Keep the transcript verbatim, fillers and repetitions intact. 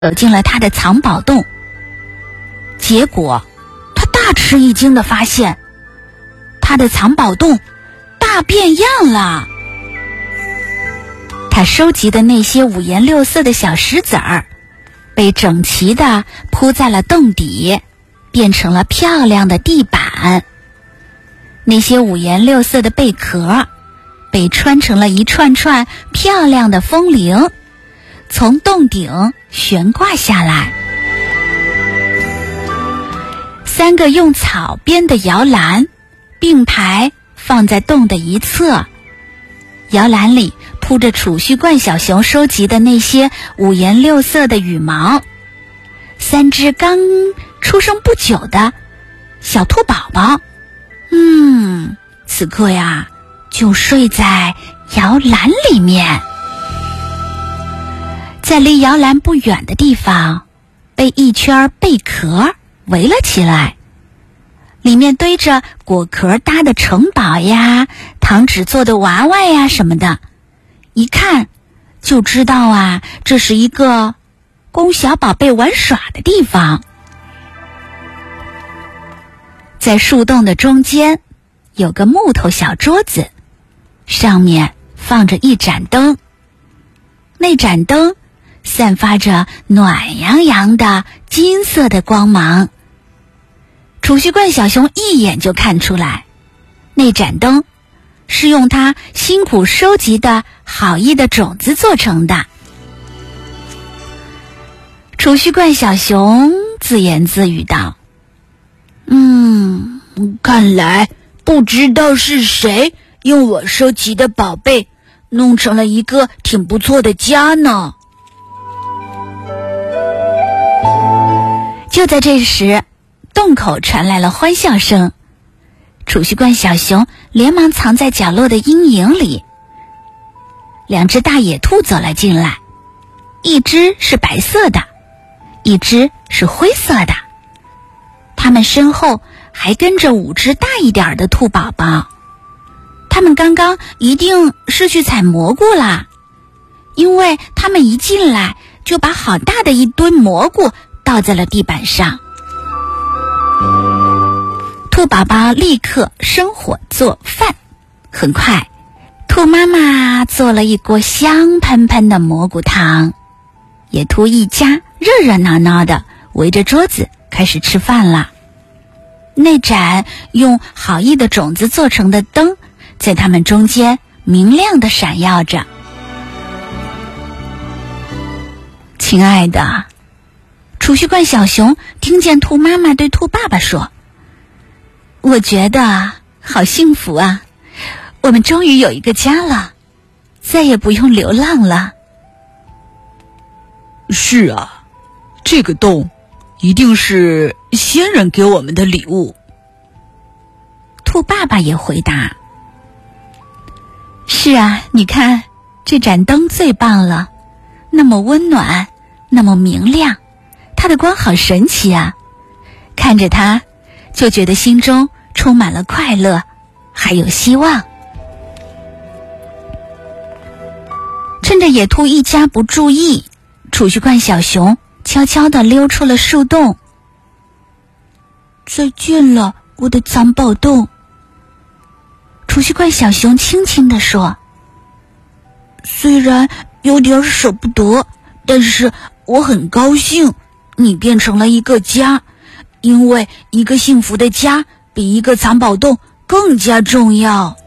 走进了他的藏宝洞。结果他大吃一惊地发现，他的藏宝洞大变样了。他收集的那些五颜六色的小石子儿被整齐地铺在了洞底，变成了漂亮的地板。那些五颜六色的贝壳被穿成了一串串漂亮的风铃，从洞顶悬挂下来。三个用草编的摇篮并排放在洞的一侧，摇篮里铺着储蓄罐小熊收集的那些五颜六色的羽毛。三只刚出生不久的小兔宝宝，嗯，此刻呀，就睡在摇篮里面。在离摇篮不远的地方，被一圈贝壳围了起来，里面堆着果壳搭的城堡呀，糖纸做的娃娃呀什么的，一看就知道啊，这是一个供小宝贝玩耍的地方。在树洞的中间有个木头小桌子，上面放着一盏灯，那盏灯散发着暖洋洋的金色的光芒。储蓄罐小熊一眼就看出来，那盏灯是用他辛苦收集的好意的种子做成的。储蓄罐小熊自言自语道：嗯，看来不知道是谁用我收集的宝贝弄成了一个挺不错的家呢。就在这时，洞口传来了欢笑声，储蓄罐小熊连忙藏在角落的阴影里。两只大野兔走了进来，一只是白色的，一只是灰色的，它们身后还跟着五只大一点的兔宝宝。他们刚刚一定是去采蘑菇啦，因为他们一进来就把好大的一堆蘑菇倒在了地板上。兔宝宝立刻生火做饭，很快兔妈妈做了一锅香喷喷的蘑菇汤，野兔一家热热闹闹的围着桌子开始吃饭了。那盏用好意的种子做成的灯在他们中间明亮地闪耀着。亲爱的，储蓄罐小熊听见兔妈妈对兔爸爸说：我觉得好幸福啊，我们终于有一个家了，再也不用流浪了。 是啊，这个洞一定是先人给我们的礼物。 兔爸爸也回答：是啊，你看这盏灯最棒了，那么温暖，那么明亮，它的光好神奇啊，看着它就觉得心中充满了快乐，还有希望。趁着野兔一家不注意，储蓄罐小熊悄悄地溜出了树洞。再见了，我的藏宝洞。储蓄罐小熊轻轻地说：虽然有点舍不得，但是我很高兴你变成了一个家，因为一个幸福的家比一个藏宝洞更加重要。